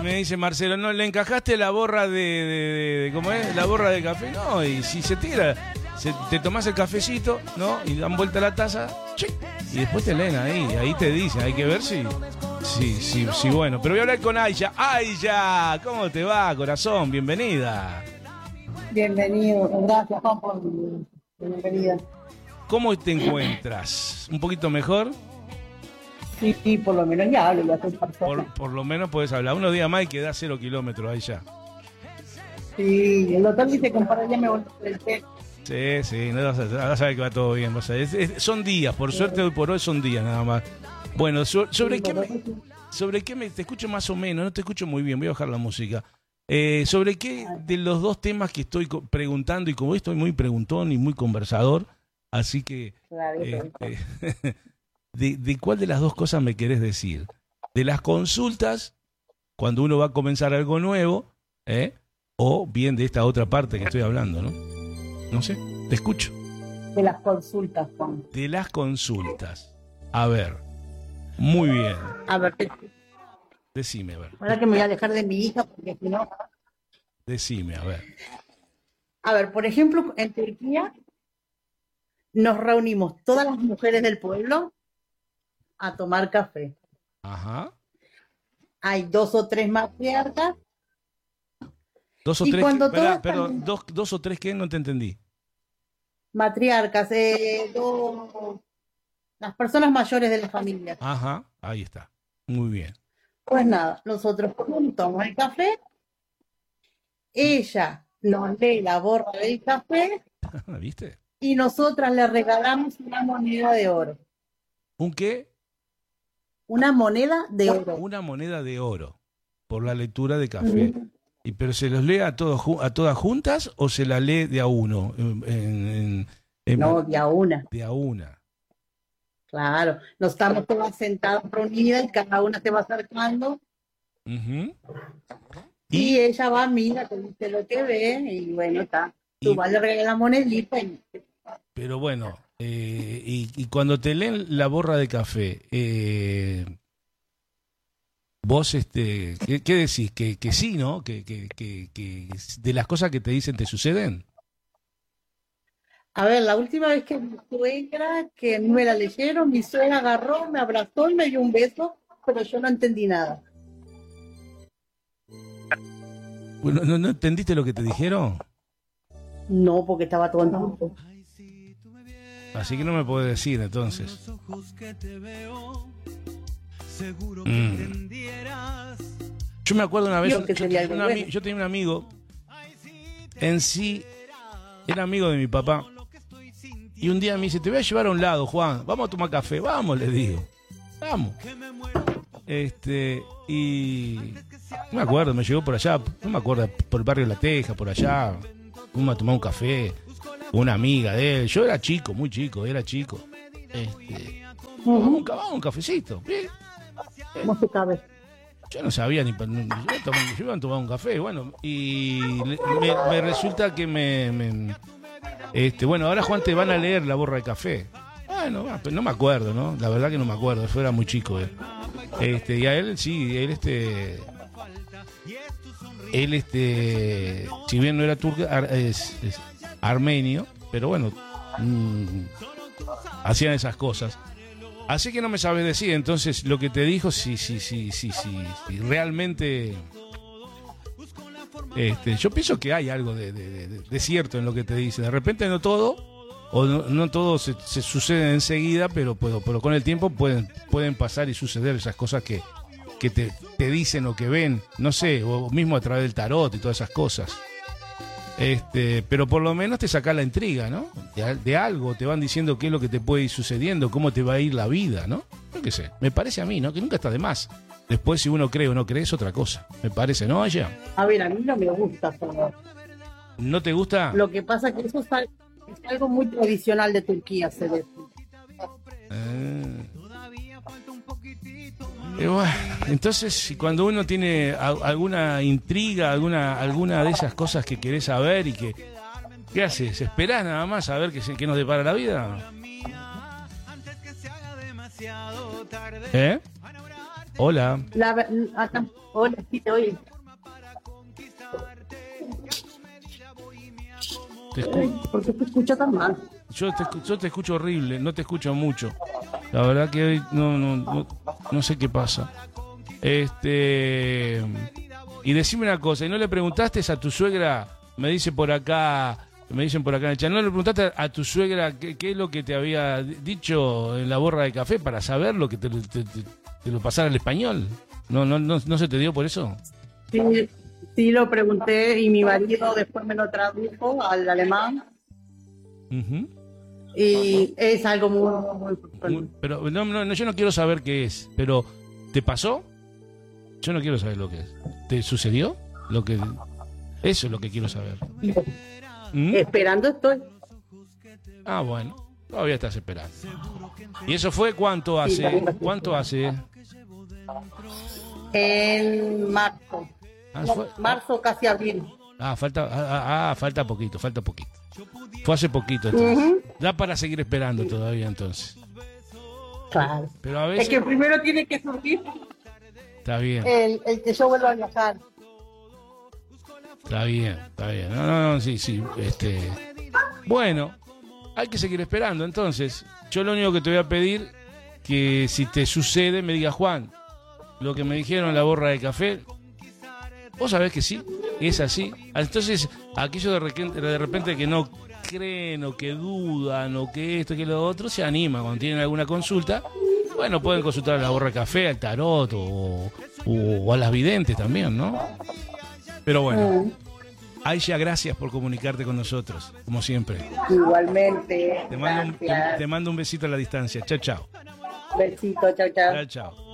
me dice Marcelo, ¿no le encajaste la borra ¿cómo es? La borra de café. No, y si se tira, te tomás el cafecito, ¿no? Y dan vuelta la taza, ¡chic! Y después te leen ahí te dicen, hay que ver si, bueno. Pero voy a hablar con Aya. Aya, ¿cómo te va, corazón? Bienvenida. Bienvenido, gracias Juan por la bienvenida. ¿Cómo te encuentras? ¿Un poquito mejor? Sí, por lo menos ya hablo, ya soy persona. Por lo menos puedes hablar. Unos días más y queda 0 kilómetros ahí ya. Sí, el doctor dice que para allá me voy a el té. Sí, no vas a ver que va todo bien. Son días, por suerte hoy por hoy son días nada más. Bueno, ¿sobre qué me te escucho más o menos? No te escucho muy bien, voy a bajar la música. ¿Sobre qué de los dos temas que estoy preguntando? Y como estoy muy preguntón y muy conversador, así que ¿de cuál de las dos cosas me querés decir? ¿De las consultas, cuando uno va a comenzar algo nuevo, o bien de esta otra parte que estoy hablando, ¿no? No sé, te escucho. De las consultas, Juan. De las consultas. A ver, muy bien. A ver, Decime, a ver. ahora que me voy a dejar de mi hija, porque si no... Decime, a ver. A ver, por ejemplo, en Turquía nos reunimos todas las mujeres del pueblo a tomar café. Ajá. Hay 2 o 3 matriarcas. Dos o y tres. cuando Perdón, dos o tres, ¿qué? No te entendí. Matriarcas, las personas mayores de la familia. Ajá, ahí está. Muy bien. Pues nada, nosotros tomamos el café, ella nos lee la borra del café ¿Viste? y nosotras le regalamos una moneda de oro. ¿Un qué? Una moneda de oro. Una moneda de oro por la lectura de café. ¿Pero se los lee a todas juntas o se la lee de a uno? No, de a una. De a una. Claro, nos estamos todas sentadas reunidas y cada una se va acercando. Uh-huh. Y ella va, mira, te dice lo que ve y bueno, está. Tú vas a regalar la monedita. Pero bueno, y cuando te leen la borra de café, vos, ¿qué decís? Que sí, ¿no? Que de las cosas que te dicen te suceden. A ver, la última vez que mi suegra, que me la leyeron, mi suegra agarró, me abrazó y me dio un beso, pero yo no entendí nada. Bueno, ¿no entendiste lo que te dijeron? No, porque estaba todo en tiempo. Así que no me podés decir, entonces. Yo me acuerdo una vez, yo tenía un amigo, en sí, era amigo de mi papá, y un día me dice, te voy a llevar a un lado, Juan, vamos a tomar café, vamos, le digo, vamos. Y no me acuerdo, me llevó por allá, no me acuerdo, por el barrio La Teja, por allá, fuimos a tomar un café, una amiga de él, yo era chico, muy chico, vamos a un cafecito, ¿bien? ¿Cómo se cabe? Yo no sabía yo iba a tomar un café, bueno, y me resulta que bueno, ahora Juan te van a leer la borra de café. Bueno, pero no me acuerdo, ¿no? La verdad que no me acuerdo, yo era muy chico él. Y a él, sí, él si bien no era turco, es armenio, pero bueno, hacían esas cosas. Así que no me sabes decir, entonces lo que te dijo, si realmente, yo pienso que hay algo de cierto en lo que te dice. De repente no todo, o no todo se sucede enseguida, pero con el tiempo pueden pasar y suceder esas cosas que te dicen o que ven, no sé, o mismo a través del tarot y todas esas cosas. Pero por lo menos te saca la intriga, ¿no? De algo, te van diciendo qué es lo que te puede ir sucediendo, cómo te va a ir la vida, ¿no? Yo qué sé, me parece a mí, ¿no? Que nunca está de más. Después, si uno cree o no cree, es otra cosa. Me parece, ¿no, Aya? A ver, a mí no me gusta. Pero... ¿No te gusta? Lo que pasa es que eso es algo muy tradicional de Turquía, se ve. Bueno, entonces, cuando uno tiene alguna intriga, alguna de esas cosas que querés saber y ¿qué haces? ¿Esperás nada más a ver qué nos depara la vida? Hola. Hola, sí, te oye. ¿Por qué te escucho tan mal? Yo te escucho horrible, no te escucho mucho. La verdad que hoy no sé qué pasa. Y decime una cosa, ¿y no le preguntaste a tu suegra? Me dicen por acá en el chat, ¿no le preguntaste a tu suegra qué es lo que te había dicho en la borra de café para saber lo que te lo pasara al español? ¿No se te dio por eso? Sí, sí, lo pregunté y mi marido después me lo tradujo al alemán. Uh-huh. Y es algo muy profundo. Pero yo no quiero saber qué es, pero ¿te pasó? Yo no quiero saber lo que es. ¿Te sucedió? Eso es lo que quiero saber. ¿Mm? Esperando estoy. Ah, bueno, todavía estás esperando. ¿Y eso fue cuánto hace? Sí, ¿Cuánto hace? En marzo. Marzo, casi abril. Falta poquito. Fue hace poquito, entonces. Uh-huh. Da para seguir esperando todavía, entonces. Claro. Pero a veces... Es que primero tiene que surgir Está bien. el que yo vuelva a viajar. Está bien. No, sí. Bueno, hay que seguir esperando, entonces. Yo lo único que te voy a pedir, que si te sucede, me digas, Juan, lo que me dijeron en la borra de café, vos sabés que sí, es así. Entonces, aquellos de repente que no creen o que dudan o que esto, que lo otro, se animan cuando tienen alguna consulta. Bueno, pueden consultar a la borra de café, al tarot o a las videntes también, ¿no? Pero bueno, Aisha, gracias por comunicarte con nosotros, como siempre. Igualmente. Te mando un besito a la distancia. Chao. Besito, chao. Chao.